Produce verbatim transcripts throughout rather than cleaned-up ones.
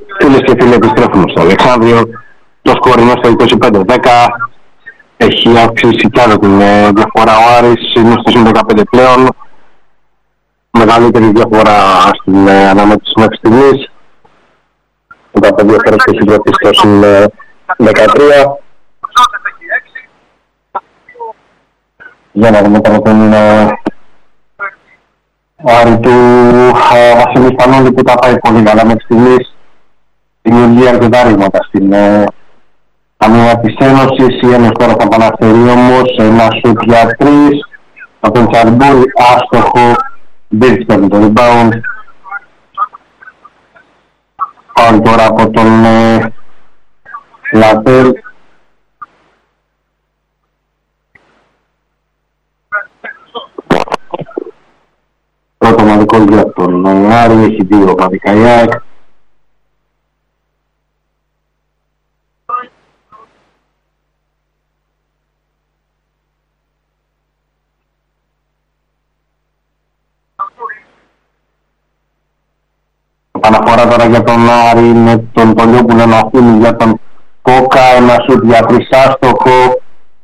Φίλες και φίλοι, επιστρέφουμε στο Αλεξάνδριο. Το σκορ είναι στο είκοσι πέντε δέκα. Έχει αυξήσει κι άλλο την ε, διαφορά ο Άρης. Είναι στο δεκαπέντε πλέον. Μεγαλύτερη διαφορά στην ε, αναμέτρηση μέχρι στιγμής. Τα παιδιά φορές που έχει βρεθεί στο δεκατρία. Για να δούμε τώρα τον Άρη του Βασίλη Σπανόλη που τα πάει πολύ καλά μέχρι στιγμής. Δημιουργεί αρκετά ρήγματα στην αμήνα της Ένωσης. Η Ένωση τώρα θα παναφτερεί όμως ένα σουτ για τρεις από τον Τσαρμπούρη, άστοχο. Μπίρτς παίρνει το rebound. Πάλι τώρα από τον ε, Λατέλ. Πρώτο μαδικό για τον Άρη, έχει δύο μαδικά η ΑΕΚ. Αναφορά τώρα για τον Άρη με τον Πολιόπουλο να αφήνει για τον Κόκα, ένα σουτ για τρεις άστοχο.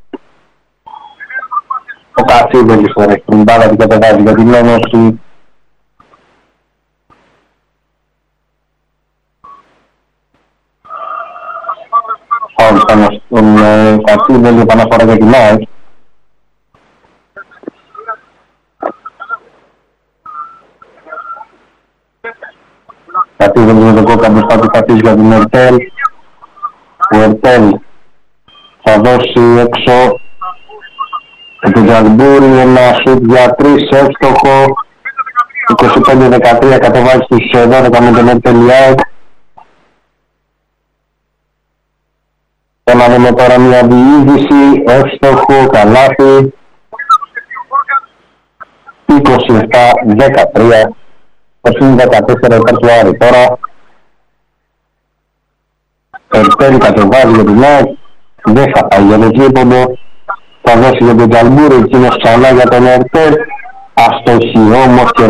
Ο Κατσίδελης τώρα έχει την μπάλα και κατεβάζει για την Ένωση. Όλοι πάνω στον Κατσίδελη, επαναφορά για την ΑΕΚ. Κατσίδελη με τον Κόκα μπροστά του, θα για την Ερτέλ. Ο Ερτέλ θα δώσει έξω τον Τζαγμπούρη, ένα σουτ για τρεις, εύστοχο. είκοσι πέντε δεκατρία, κατεβάζει στους δώδεκα με τον Ερτέλ η ΑΕΚ. Θα δούμε τώρα μια διείσδυση, εύστοχο, καλάθι. είκοσι επτά δεκατρία. Το συν δεκατέσσερα υπέρ του Άρη τώρα. Ερτέλ κατεβάζει για την ΑΕΚ. Δεν θα πάει για το τρίποντο. Θα δώσει για τον Τζαλμπούρη, εκείνος ξανά για τον Ερτέλ. Αστοχή όμως και